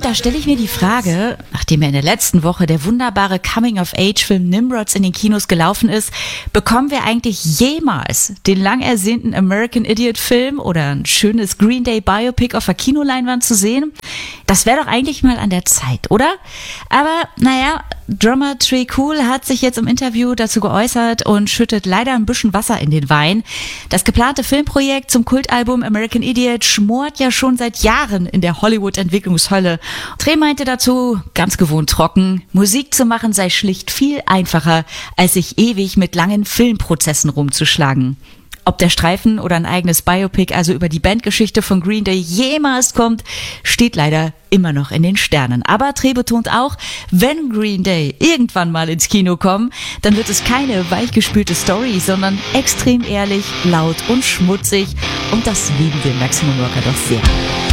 Und da stelle ich mir die Frage, nachdem ja in der letzten Woche der wunderbare Coming-of-Age-Film Nimrods in den Kinos gelaufen ist, bekommen wir eigentlich jemals den lang ersehnten American Idiot-Film oder ein schönes Green Day Biopic auf der Kinoleinwand zu sehen? Das wäre doch eigentlich mal an der Zeit, oder? Aber naja, Drummer Tré Cool hat sich jetzt im Interview dazu geäußert und schüttet leider ein bisschen Wasser in den Wein. Das geplante Filmprojekt zum Kultalbum American Idiot schmort ja schon seit Jahren in der Hollywood-Entwicklungshölle. Tré meinte dazu, ganz gewohnt trocken, Musik zu machen sei schlicht viel einfacher, als sich ewig mit langen Filmprozessen rumzuschlagen. Ob der Streifen oder ein eigenes Biopic also über die Bandgeschichte von Green Day jemals kommt, steht leider immer noch in den Sternen. Aber Tré betont auch, wenn Green Day irgendwann mal ins Kino kommen, dann wird es keine weichgespülte Story, sondern extrem ehrlich, laut und schmutzig. Und das lieben wir Maximum Rocker doch sehr.